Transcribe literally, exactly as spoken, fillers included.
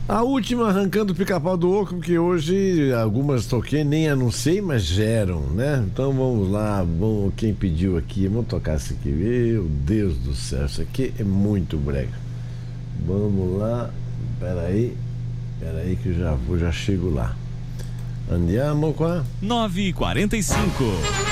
A última arrancando o pica-pau do oco, que hoje algumas toquei, nem anunciei, mas geram, né? Então vamos lá, bom, quem pediu aqui, vamos tocar isso aqui. Meu Deus do céu, isso aqui é muito brega. Vamos lá, peraí, peraí que eu já vou, já chego lá. Andiamo qua? nove e quarenta e cinco.